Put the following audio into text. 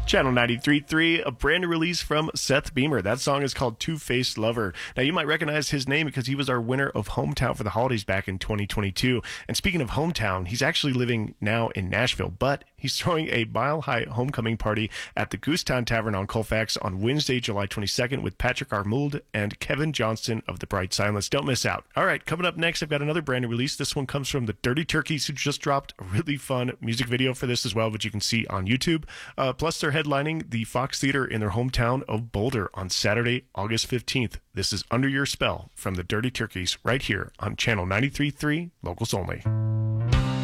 Channel 93.3, a brand new release from Seth Beamer. That song is called Two-Faced Lover. Now, you might recognize his name because he was our winner of Hometown for the Holidays back in 2022. And speaking of hometown, he's actually living now in Nashville, but he's throwing a mile-high homecoming party at the Goosetown Tavern on Colfax on Wednesday, July 22nd with Patrick Armould and Kevin Johnston of The Bright Silence. Don't miss out. All right, coming up next, I've got another brand new release. This one comes from the Dirty Turkeys, who just dropped a really fun music video for this as well, which you can see on YouTube. Plus, they're headlining the Fox Theater in their hometown of Boulder on Saturday, August 15th. This is Under Your Spell from the Dirty Turkeys right here on Channel 93.3, Locals Only.